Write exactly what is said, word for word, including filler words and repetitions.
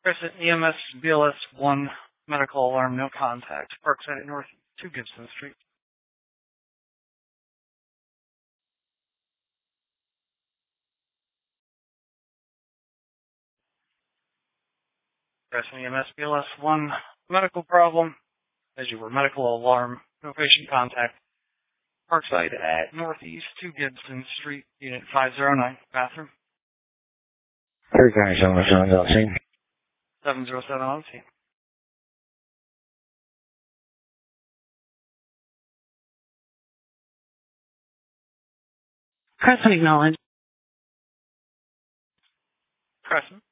Crescent E M S B L S one, medical alarm, no contact. Parkside North, two Gibson Street. Crescent E M S B L S one, medical problem. As you were medical alarm, no patient contact. Parkside at Northeast, two Gibson Street, Unit five oh nine, bathroom. Third guy, seven oh seven, scene. seven oh seven on scene. Crescent acknowledged. Crescent.